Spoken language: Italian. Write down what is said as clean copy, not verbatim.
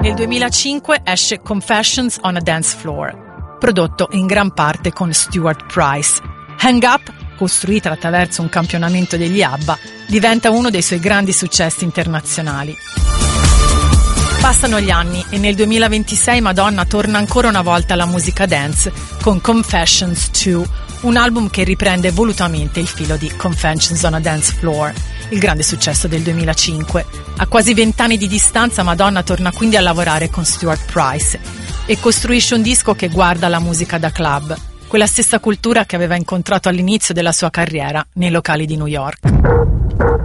Nel 2005 esce Confessions on a Dance Floor, prodotto in gran parte con Stuart Price. Hang Up, costruita attraverso un campionamento degli ABBA, diventa uno dei suoi grandi successi internazionali. Passano gli anni e nel 2026 Madonna torna ancora una volta alla musica dance con Confessions 2, un album che riprende volutamente il filo di Confessions on a Dance Floor, il grande successo del 2005. A quasi 20 anni di distanza Madonna torna quindi a lavorare con Stuart Price e costruisce un disco che guarda la musica da club, quella stessa cultura che aveva incontrato all'inizio della sua carriera nei locali di New York.